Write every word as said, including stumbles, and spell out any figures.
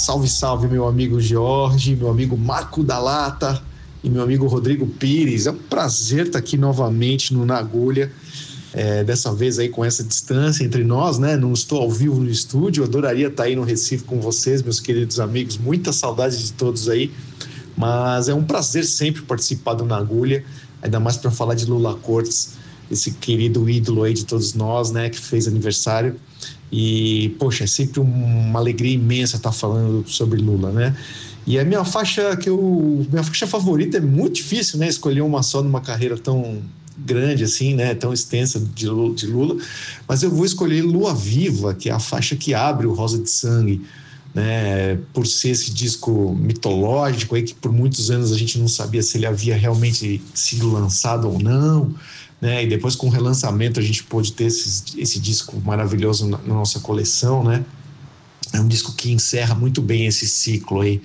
Salve, salve, meu amigo Jorge, meu amigo Marco da Lata e meu amigo Rodrigo Pires. É um prazer estar aqui novamente no Na Agulha, é, dessa vez aí com essa distância entre nós, né? Não estou ao vivo no estúdio, eu adoraria estar aí no Recife com vocês, meus queridos amigos, muita saudade de todos aí, mas é um prazer sempre participar do Na Agulha, ainda mais para falar de Lula Cortes, esse querido ídolo aí de todos nós, né? Que fez aniversário. E, poxa, é sempre uma alegria imensa estar falando sobre Lula, né? E a minha faixa que eu, minha faixa favorita é muito difícil, né? Escolher uma só numa carreira tão grande assim, né? Tão extensa de Lula, de Lula. Mas eu vou escolher Lua Viva, que é a faixa que abre o Rosa de Sangue, né? Por ser esse disco mitológico aí que por muitos anos a gente não sabia se ele havia realmente sido lançado ou não, né? E depois com o relançamento a gente pôde ter esse, esse disco maravilhoso na, na nossa coleção, né? É um disco que encerra muito bem esse ciclo aí